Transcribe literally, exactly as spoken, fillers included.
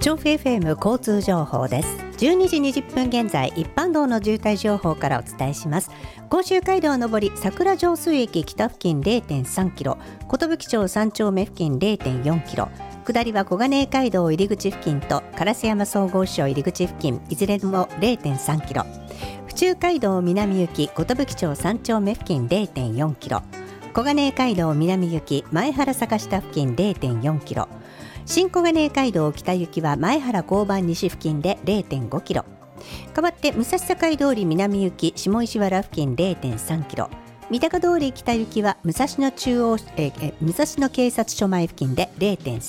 調布 エフエム 交通情報です。じゅうにじにじゅっぷん現在、一般道の渋滞情報からお伝えします。甲州街道上り桜上水駅北付近 れいてんさんキロ、寿町さん丁目付近 れいてんよんキロ、下りは小金井街道入り口付近と烏山総合市場入り口付近いずれも れいてんさんキロ、府中街道南行き寿町さん丁目付近 れいてんよんキロ、小金井街道南行き前原坂下付近 れいてんよんキロ、新小金井街道北行きは前原交番西付近で れいてんごキロ、代わって武蔵境通り南行き下石原付近 れいてんさんキロ、三鷹通り北行きは武蔵野中央、えー、武蔵野警察署前付近で れいてんさん